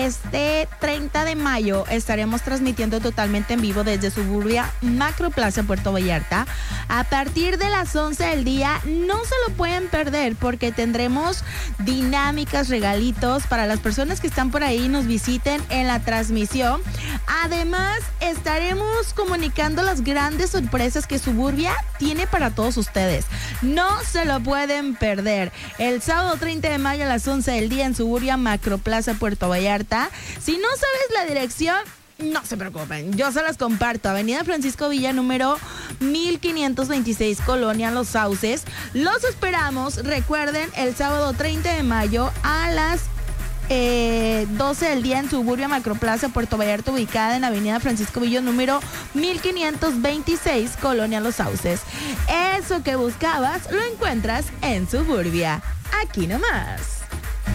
este 30 de mayo estaremos transmitiendo totalmente en vivo desde Suburbia Macroplaza Puerto Vallarta. A partir de las 11 del día, no se lo pueden perder porque tendremos dinámicas, regalitos para las personas que están por ahí y nos visiten en la transmisión. Además, estaremos comunicando las grandes sorpresas que Suburbia tiene para todos ustedes. No se lo pueden perder. El sábado 30 de mayo a las 11 del día en Suburbia Macroplaza Puerto Vallarta. Si no sabes la dirección, no se preocupen, yo se las comparto. Avenida Francisco Villa, número 1526, Colonia Los Sauces. Los esperamos, recuerden, el sábado 30 de mayo a las 12 del día en Suburbia Macroplaza Puerto Vallarta, ubicada en Avenida Francisco Villa, número 1526, Colonia Los Sauces. Eso que buscabas lo encuentras en Suburbia, aquí nomás.